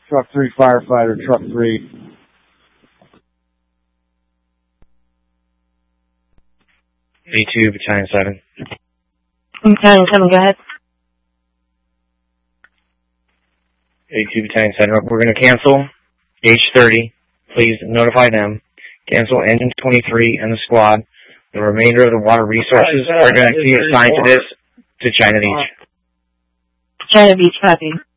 Truck 3 firefighter, Truck 3. A2, Battalion 7. Battalion 7, go ahead. A2, Battalion 7. We're going to cancel H30. Please notify them. Cancel Engine 23 and the squad. The remainder of the water resources are going to be assigned to this, to China Beach. China Beach, copy.